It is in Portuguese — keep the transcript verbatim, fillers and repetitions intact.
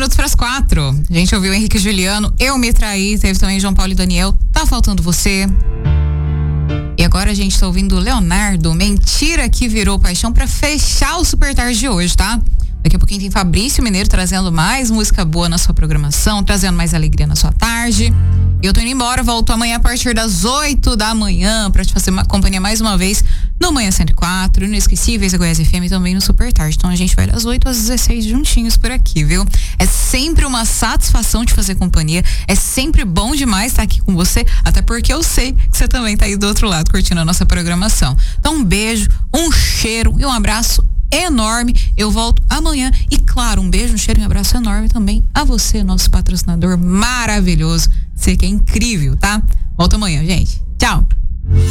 minutos para as quatro. A gente ouviu Henrique e Juliano, Eu Me Traí, teve também João Paulo e Daniel, Tá Faltando Você. E agora a gente tá ouvindo Leonardo, Mentira que Virou Paixão, para fechar o Super Tarde de hoje, tá? Daqui a pouquinho tem Fabrício Mineiro trazendo mais música boa na sua programação, trazendo mais alegria na sua tarde. E eu tô indo embora, volto amanhã a partir das oito da manhã pra te fazer uma companhia mais uma vez no Manhã cento e quatro, no Inesquecíveis, a Goiás F M e também no Super Tarde. Então a gente vai das oito às dezesseis juntinhos por aqui, viu? É sempre uma satisfação te fazer companhia, é sempre bom demais estar aqui com você, até porque eu sei que você também tá aí do outro lado curtindo a nossa programação. Então um beijo, um cheiro e um abraço enorme. Eu volto amanhã e, claro, um beijo, um cheiro e um abraço enorme também a você, nosso patrocinador maravilhoso. Você que é incrível, tá? Volto amanhã, gente. Tchau.